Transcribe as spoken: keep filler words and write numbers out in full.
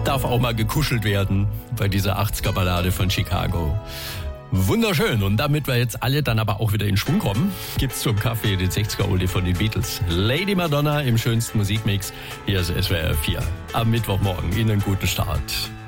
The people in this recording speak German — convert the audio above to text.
darf auch mal gekuschelt werden bei dieser achtziger-Ballade von Chicago. Wunderschön. Und damit wir jetzt alle dann aber auch wieder in Schwung kommen, gibt's zum Kaffee den sechziger-Oldie von den Beatles. Lady Madonna im schönsten Musikmix. Hier ist S W R vier. Am Mittwochmorgen. Ihnen einen guten Start.